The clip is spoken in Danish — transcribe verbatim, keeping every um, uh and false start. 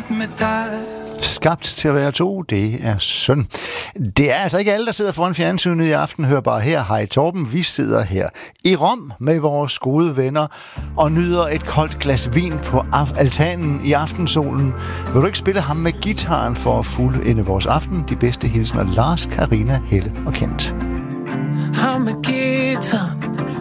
rundt med dig. Skabt til at være to, det er synd. Det er altså ikke alle, der sidder foran fjernsynet i aften. Hør bare her. Hej Torben, vi sidder her i Rom med vores gode venner og nyder et koldt glas vin på af- altanen i aftensolen. Vil du ikke spille ham med gitaren for at fuldende vores aften? De bedste hilsner Lars, Karina, Helle og Kent. Ham med guitar,